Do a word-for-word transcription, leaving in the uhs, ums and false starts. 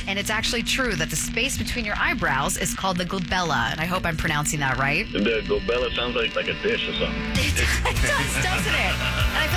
And it's actually true that the space between your eyebrows is called the glabella. And I hope I'm pronouncing that right. The glabella sounds like, like a dish or something. It does, doesn't it? And I feel